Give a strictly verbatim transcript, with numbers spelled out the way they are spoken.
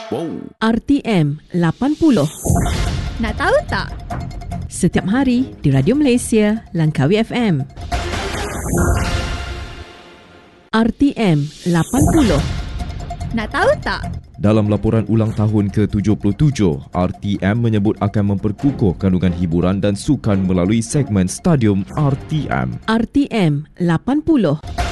Wow. R T M lapan puluh. Nak tahu tak? Setiap hari di Radio Malaysia, Langkawi F M. R T M lapan puluh. Nak tahu tak? Dalam laporan ulang tahun ke tujuh puluh tujuh, R T M menyebut akan memperkukuh kandungan hiburan dan sukan melalui segmen Stadium R T M. R T M lapan puluh.